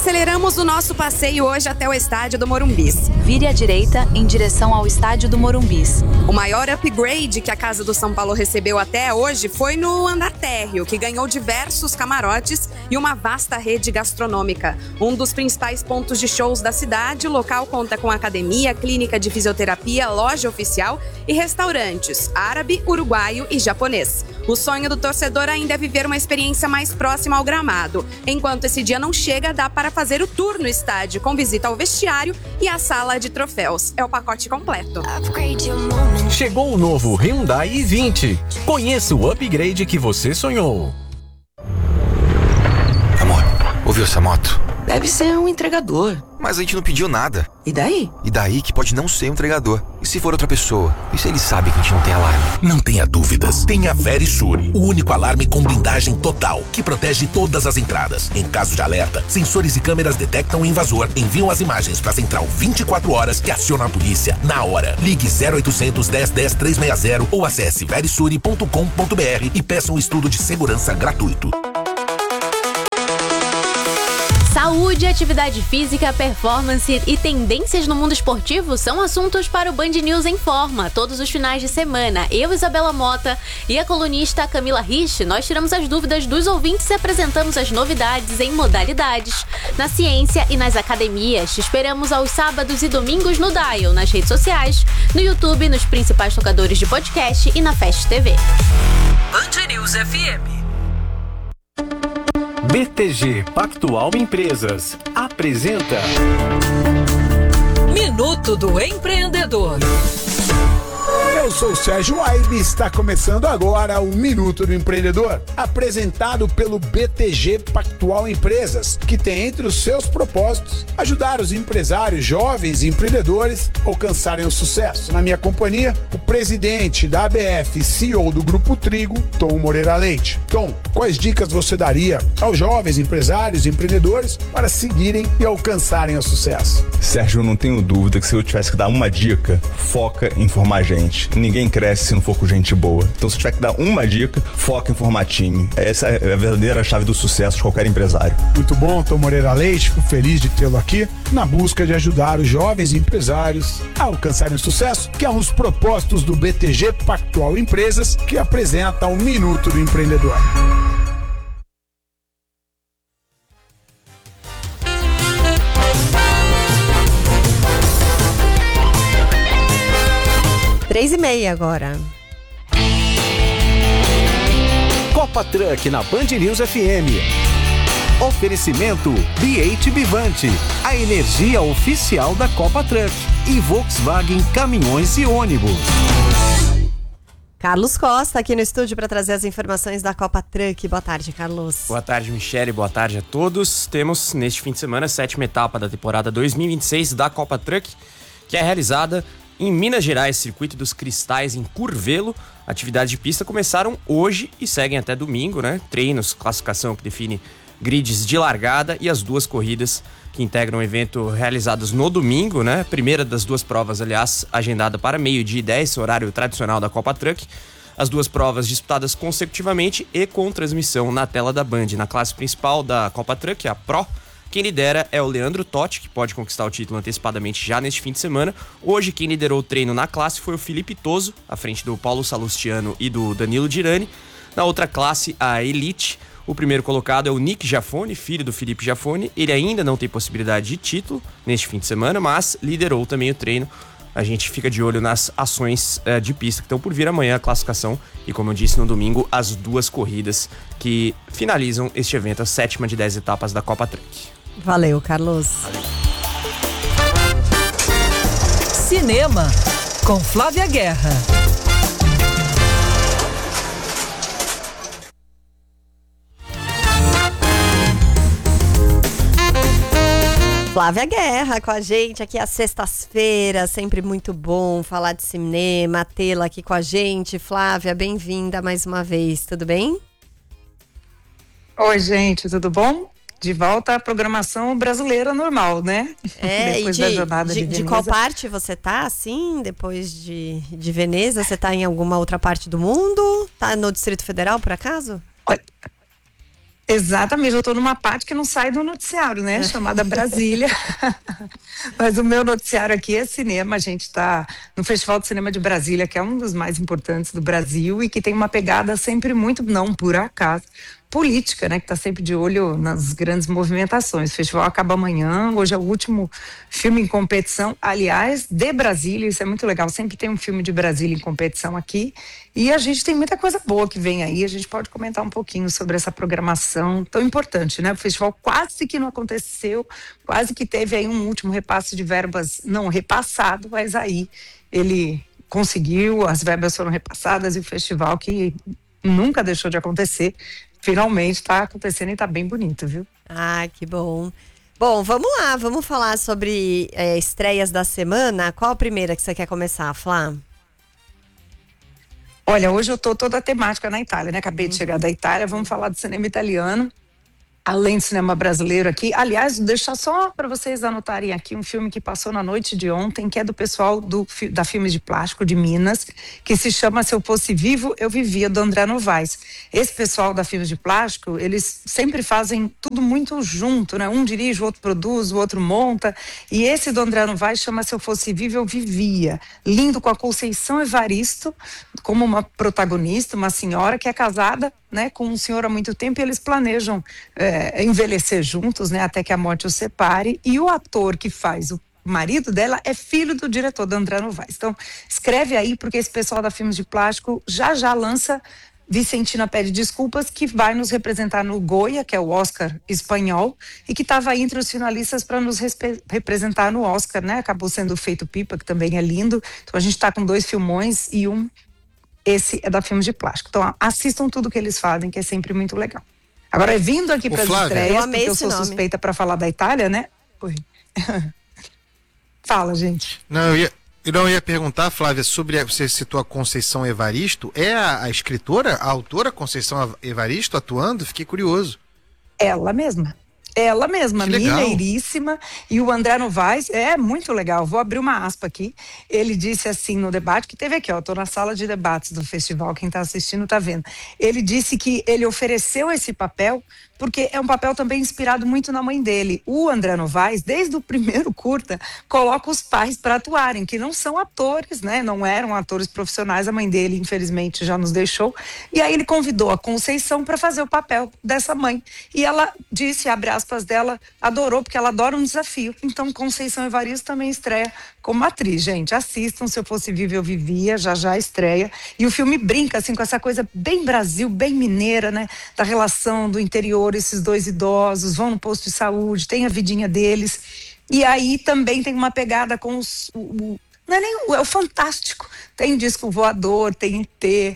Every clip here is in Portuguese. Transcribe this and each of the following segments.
Aceleramos o nosso passeio hoje até o estádio do Morumbis. Vire à direita em direção ao estádio do Morumbis. O maior upgrade que a Casa do São Paulo recebeu até hoje foi no andar térreo, que ganhou diversos camarotes e uma vasta rede gastronômica. Um dos principais pontos de shows da cidade, o local conta com academia, clínica de fisioterapia, loja oficial e restaurantes árabe, uruguaio e japonês. O sonho do torcedor ainda é viver uma experiência mais próxima ao gramado. Enquanto esse dia não chega, dá para fazer o tour no estádio, com visita ao vestiário e à sala de troféus. É o pacote completo. Chegou o novo Hyundai i20. Conheça o upgrade que você sonhou. Amor, ouviu essa moto? Deve ser um entregador. Mas a gente não pediu nada. E daí? E daí que pode não ser um entregador. E se for outra pessoa? E se ele sabe que a gente não tem alarme? Não tenha dúvidas. Tenha a Verisure, o único alarme com blindagem total, que protege todas as entradas. Em caso de alerta, sensores e câmeras detectam o invasor, enviam as imagens para a central 24 horas e acionam a polícia na hora. Ligue 0800 10 10 360 ou acesse verisure.com.br e peça um estudo de segurança gratuito. Saúde, atividade física, performance e tendências no mundo esportivo são assuntos para o Band News em Forma. Todos os finais de semana, eu, Isabela Mota e a colunista Camila Rich, nós tiramos as dúvidas dos ouvintes e apresentamos as novidades em modalidades, na ciência e nas academias. Te esperamos aos sábados e domingos no Dial, nas redes sociais, no YouTube, nos principais tocadores de podcast e na Fast TV. Band News FM. BTG Pactual Empresas apresenta Minuto do Empreendedor. Eu sou o Sérgio Aibe e está começando agora o Minuto do Empreendedor, apresentado pelo BTG Pactual Empresas, que tem entre os seus propósitos ajudar os empresários jovens e empreendedores a alcançarem o sucesso. Na minha companhia, o presidente da ABF e CEO do Grupo Trigo, Tom Moreira Leite. Tom, quais dicas você daria aos jovens empresários e empreendedores para seguirem e alcançarem o sucesso? Sérgio, eu não tenho dúvida que se eu tivesse que dar uma dica, foca em formar gente. Ninguém cresce se não for com gente boa. Então, se tiver que dar uma dica, foca em formar time. Essa é a verdadeira chave do sucesso de qualquer empresário. Muito bom, Tom Moreira Leite. Fico feliz de tê-lo aqui na busca de ajudar os jovens empresários a alcançarem o sucesso, que é um dos propósitos do BTG Pactual Empresas, que apresenta o Minuto do Empreendedor. Três e meia agora. Copa Truck na Band News FM. Oferecimento BH Vivante, a energia oficial da Copa Truck, e Volkswagen Caminhões e Ônibus. Carlos Costa aqui no estúdio para trazer as informações da Copa Truck. Boa tarde, Carlos. Boa tarde, Michele. Boa tarde a todos. Temos neste fim de semana a 7ª etapa da temporada 2026 da Copa Truck, que é realizada em Minas Gerais, Circuito dos Cristais, em Curvelo. Atividades de pista começaram hoje e seguem até domingo, né? Treinos, classificação que define grids de largada e as duas corridas que integram o evento realizadas no domingo, né? Primeira das duas provas, aliás, agendada para 12h10, horário tradicional da Copa Truck. As duas provas disputadas consecutivamente e com transmissão na tela da Band. Na classe principal da Copa Truck, a Pro, quem lidera é o Leandro Totti, que pode conquistar o título antecipadamente já neste fim de semana. Hoje, quem liderou o treino na classe foi o Felipe Toso, à frente do Paulo Salustiano e do Danilo Dirani. Na outra classe, a Elite, o primeiro colocado é o Nick Jafone, filho do Felipe Jafone. Ele ainda não tem possibilidade de título neste fim de semana, mas liderou também o treino. A gente fica de olho nas ações de pista que estão por vir amanhã, a classificação e, como eu disse, no domingo, as duas corridas que finalizam este evento, a 7ª de 10 etapas da Copa Truck. Valeu, Carlos. Cinema, com Flávia Guerra. Flávia Guerra com a gente aqui às sextas-feiras, sempre muito bom falar de cinema, tê-la aqui com a gente. Flávia, bem-vinda mais uma vez, tudo bem? Oi, gente, tudo bom? De volta à programação brasileira normal, né? Depois da jornada de qual parte você tá, assim, depois de Veneza? Você tá em alguma outra parte do mundo? Tá no Distrito Federal, por acaso? Olha, Exatamente, eu estou numa parte que não sai do noticiário, né? Chamada Brasília. Mas o meu noticiário aqui é cinema. A gente está no Festival de Cinema de Brasília, que é um dos mais importantes do Brasil e que tem uma pegada sempre muito, não por acaso, política, né? Que está sempre de olho nas grandes movimentações. O festival acaba amanhã, hoje é o último filme em competição, aliás, de Brasília, isso é muito legal. Sempre tem um filme de Brasília em competição aqui. E a gente tem muita coisa boa que vem aí. A gente pode comentar um pouquinho sobre essa programação tão importante, né? O festival quase que não aconteceu, quase que teve aí um último repasse de verbas não repassado, mas aí ele conseguiu, as verbas foram repassadas e o festival que nunca deixou de acontecer, finalmente está acontecendo e está bem bonito, viu? Ah, que bom. Bom, vamos lá, vamos falar sobre estreias da semana. Qual a primeira que você quer começar, Flá? Olha, hoje eu tô toda a temática na Itália, né? Acabei de chegar da Itália, vamos falar do cinema italiano, além do cinema brasileiro aqui. Aliás, deixa só para vocês anotarem aqui um filme que passou na noite de ontem, que é do pessoal da Filmes de Plástico de Minas, que se chama Se Eu Fosse Vivo, Eu Vivia, do André Novaes. Esse pessoal da Filmes de Plástico, eles sempre fazem tudo muito junto, né? Um dirige, o outro produz, o outro monta. E esse do André Novaes chama Se Eu Fosse Vivo, Eu Vivia. Lindo, com a Conceição Evaristo como uma protagonista, uma senhora que é casada, né, com um senhor há muito tempo, e eles planejam envelhecer juntos, né, até que a morte os separe. E o ator que faz o marido dela é filho do diretor, do André Novaes. Então, escreve aí, porque esse pessoal da Filmes de Plástico já lança Vicentina Pede Desculpas, que vai nos representar no Goya, que é o Oscar espanhol, e que estava entre os finalistas para nos representar no Oscar, né? Acabou sendo feito Pipa, que também é lindo. Então, a gente está com 2 filmões e esse é da Filmes de Plástico. Então, assistam tudo que eles fazem, que é sempre muito legal. Agora, vindo aqui para as estreias, porque eu sou suspeita para falar da Itália, né? Oi. Fala, gente. Não, eu ia perguntar, Flávia, sobre, você citou a Conceição Evaristo, é a escritora, a autora Conceição Evaristo atuando? Fiquei curioso. Ela mesma, mineiríssima, e o André Novaes é muito legal. Vou abrir uma aspa aqui. Ele disse assim no debate, que teve aqui, ó, tô na sala de debates do festival, quem tá assistindo tá vendo. Ele disse que ele ofereceu esse papel porque é um papel também inspirado muito na mãe dele. O André Novaes, desde o primeiro curta, coloca os pais para atuarem, que não são atores, né? Não eram atores profissionais. A mãe dele, infelizmente, já nos deixou. E aí ele convidou a Conceição para fazer o papel dessa mãe. E ela disse, abre aspas dela, adorou, porque ela adora um desafio. Então, Conceição Evaristo também estreia como atriz. Gente, assistam, Se Eu Fosse Vivo, Eu Vivia, já estreia. E o filme brinca, assim, com essa coisa bem Brasil, bem mineira, né? Da relação do interior, esses 2 idosos vão no posto de saúde, tem a vidinha deles. E aí também tem uma pegada com não é nem é o fantástico. Tem disco voador, tem ET,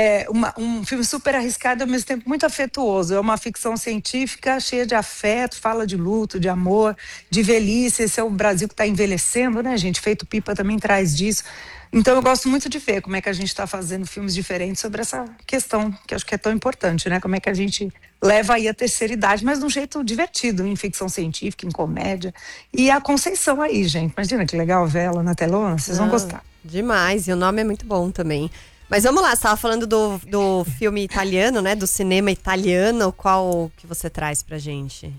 um filme super arriscado e ao mesmo tempo muito afetuoso. É uma ficção científica cheia de afeto, fala de luto, de amor, de velhice. Esse é o Brasil que está envelhecendo, né, gente? Feito Pipa também traz disso. Então eu gosto muito de ver como é que a gente está fazendo filmes diferentes sobre essa questão, que acho que é tão importante, né? Como é que a gente leva aí a terceira idade, mas de um jeito divertido, em ficção científica, em comédia. E a Conceição aí, gente. Imagina que legal ver ela na telona, vocês vão gostar. Demais, e o nome é muito bom também. Mas vamos lá, você estava falando do filme italiano, né? Do cinema italiano, qual que você traz pra gente?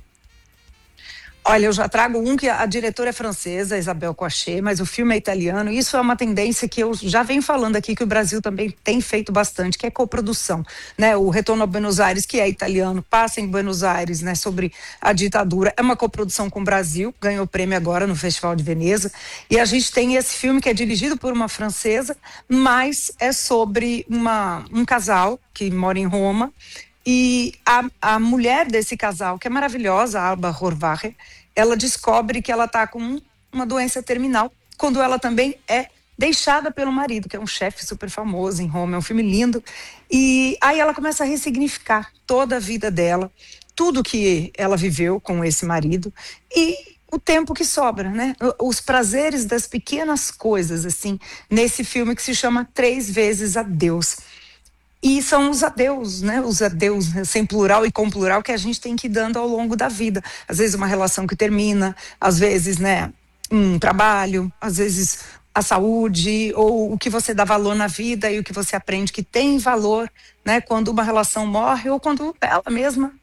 Olha, eu já trago um que a diretora é francesa, Isabelle Coixet, mas o filme é italiano. Isso é uma tendência que eu já venho falando aqui, que o Brasil também tem feito bastante, que é coprodução, né? O Retorno a Buenos Aires, que é italiano, passa em Buenos Aires, né? Sobre a ditadura. É uma coprodução com o Brasil, ganhou prêmio agora no Festival de Veneza. E a gente tem esse filme que é dirigido por uma francesa, mas é sobre um casal que mora em Roma. E a mulher desse casal, que é maravilhosa, a Alba Horvacher, ela descobre que ela está com uma doença terminal, quando ela também é deixada pelo marido, que é um chefe super famoso em Roma. É um filme lindo. E aí ela começa a ressignificar toda a vida dela, tudo que ela viveu com esse marido e o tempo que sobra, né? Os prazeres das pequenas coisas, assim, nesse filme que se chama 3 vezes Adeus. E são os adeus, né? Os adeus, sem plural e com plural, que a gente tem que ir dando ao longo da vida. Às vezes uma relação que termina, às vezes, né, um trabalho, às vezes a saúde, ou o que você dá valor na vida e o que você aprende que tem valor, né? Quando uma relação morre ou quando ela mesma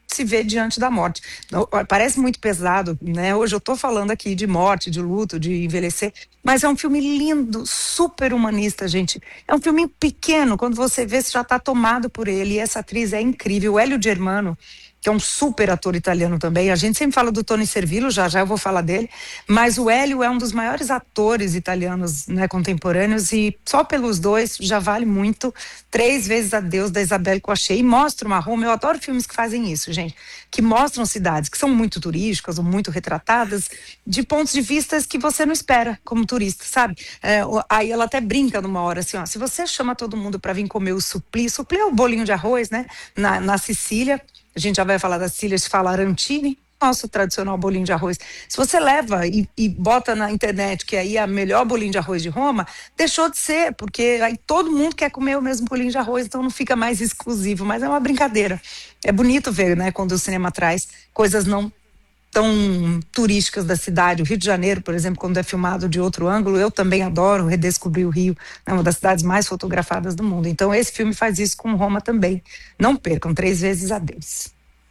se vê diante da morte. Parece muito pesado, né? Hoje eu tô falando aqui de morte, de luto, de envelhecer, mas é um filme lindo, super humanista, gente. É um filme pequeno, quando você vê, você já tá tomado por ele, e essa atriz é incrível. O Hélio Germano, que é um super ator italiano também. A gente sempre fala do Tony Servillo, já eu vou falar dele, mas o Hélio é um dos maiores atores italianos, né, contemporâneos, e só pelos dois já vale muito. 3 vezes a Deus, da Isabelle Coixet, e mostra uma Roma. Eu adoro filmes que fazem isso, gente, que mostram cidades que são muito turísticas ou muito retratadas de pontos de vista que você não espera como turista, sabe? Aí ela até brinca numa hora assim, ó, se você chama todo mundo para vir comer o supplì é o bolinho de arroz, né, na Sicília. A gente já vai falar da Sicília, se fala arancini, nosso tradicional bolinho de arroz. Se você leva e bota na internet que aí é a melhor bolinho de arroz de Roma, deixou de ser, porque aí todo mundo quer comer o mesmo bolinho de arroz, então não fica mais exclusivo, mas é uma brincadeira. É bonito ver, né, quando o cinema traz coisas não tão turísticas da cidade. O Rio de Janeiro, por exemplo, quando é filmado de outro ângulo, eu também adoro redescobrir o Rio, é uma das cidades mais fotografadas do mundo. Então esse filme faz isso com Roma também. Não percam, 3 vezes a Deus.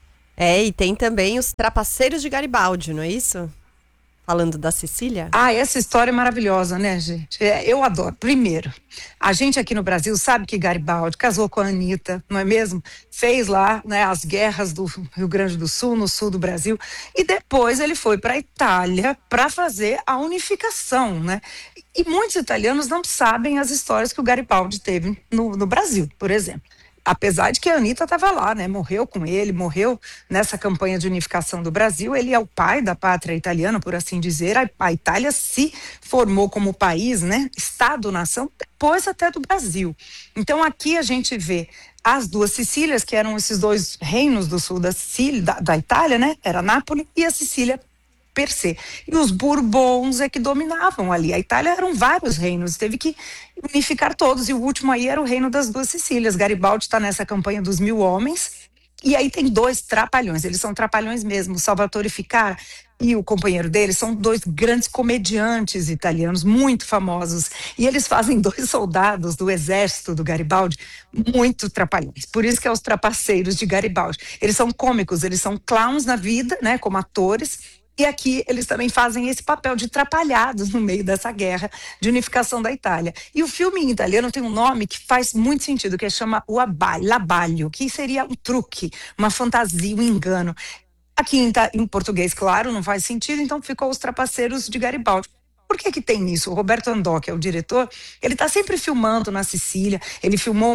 E tem também os Trapaceiros de Garibaldi, não é isso? Falando da Sicília. Essa história é maravilhosa, né, gente? Eu adoro. Primeiro, a gente aqui no Brasil sabe que Garibaldi casou com a Anitta, não é mesmo? Fez lá, né, as guerras do Rio Grande do Sul, no sul do Brasil, e depois ele foi para a Itália para fazer a unificação, né? E muitos italianos não sabem as histórias que o Garibaldi teve no Brasil, por exemplo. Apesar de que a Anitta estava lá, né? Morreu com ele, morreu nessa campanha de unificação do Brasil. Ele é o pai da pátria italiana, por assim dizer. A Itália se formou como país, né? Estado-nação, depois até do Brasil. Então aqui a gente vê as 2 Sicílias, que eram esses 2 reinos do sul da Sicília, da Itália, né? Era Nápoles e a Sicília per se. E os Bourbons é que dominavam ali. A Itália eram vários reinos, teve que unificar todos, e o último aí era o reino das 2 Sicílias. Garibaldi está nessa campanha dos 1000 homens, e aí tem 2 trapalhões, eles são trapalhões mesmo. Salvatore Ficarra e o companheiro dele são 2 grandes comediantes italianos, muito famosos, e eles fazem 2 soldados do exército do Garibaldi muito trapalhões, por isso que é os Trapaceiros de Garibaldi. Eles são cômicos, eles são clowns na vida, né, como atores. E aqui eles também fazem esse papel de trapalhados no meio dessa guerra de unificação da Itália. E o filme em italiano tem um nome que faz muito sentido, que chama o l'abbaglio, que seria um truque, uma fantasia, um engano. Aqui em português, claro, não faz sentido, então ficou os Trapaceiros de Garibaldi. Por que tem isso? O Roberto Andò, que é o diretor, ele está sempre filmando na Sicília. Ele filmou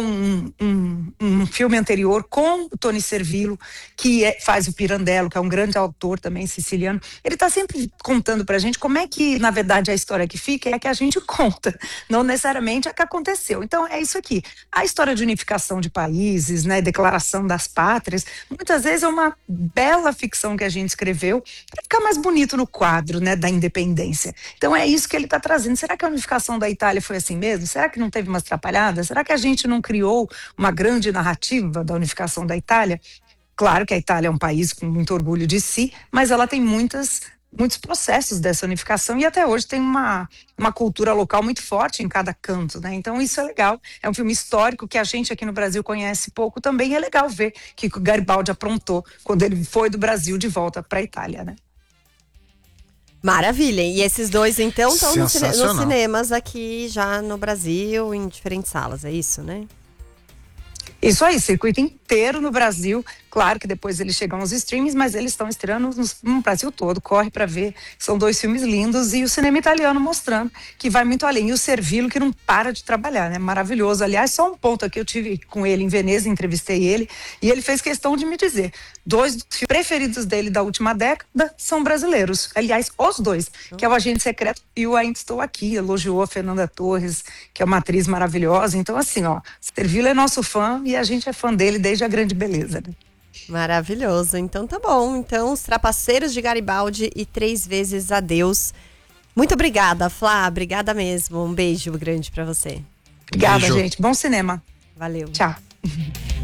um filme anterior com o Tony Servillo, que faz o Pirandello, que é um grande autor também siciliano. Ele está sempre contando pra gente como é que, na verdade, a história que fica é a que a gente conta, não necessariamente a que aconteceu. Então, é isso aqui. A história de unificação de países, né, declaração das pátrias, muitas vezes é uma bela ficção que a gente escreveu para ficar mais bonito no quadro, né, da independência. Então, é isso que ele está trazendo. Será que a unificação da Itália foi assim mesmo? Será que não teve umas atrapalhadas? Será que a gente não criou uma grande narrativa da unificação da Itália? Claro que a Itália é um país com muito orgulho de si, mas ela tem muitos processos dessa unificação, e até hoje tem uma cultura local muito forte em cada canto, né? Então isso é legal. É um filme histórico que a gente aqui no Brasil conhece pouco também. É legal ver que o Garibaldi aprontou quando ele foi do Brasil de volta para a Itália, né? Maravilha. E esses 2, então, estão nos cinemas aqui já no Brasil, em diferentes salas, é isso, né? Isso aí, circuito inteiro no Brasil. Claro que depois eles chegam aos streams, mas eles estão estreando no Brasil todo. Corre para ver. São 2 filmes lindos, e o cinema italiano mostrando que vai muito além. E o Servillo, que não para de trabalhar, né? Maravilhoso. Aliás, só um ponto aqui, eu tive com ele em Veneza, entrevistei ele, e ele fez questão de me dizer: 2 dos filmes preferidos dele da última década são brasileiros. Aliás, os 2, que é o Agente Secreto e o Ainda Estou Aqui. Elogiou a Fernanda Torres, que é uma atriz maravilhosa. Então, assim, ó, Servillo é nosso fã e a gente é fã dele desde A Grande Beleza, né? Maravilhoso. Então tá bom. Então, os Trapaceiros de Garibaldi e 3 vezes a Deus. Muito obrigada, Flá. Obrigada mesmo. Um beijo grande pra você. Obrigada, gente. Bom cinema. Valeu. Tchau.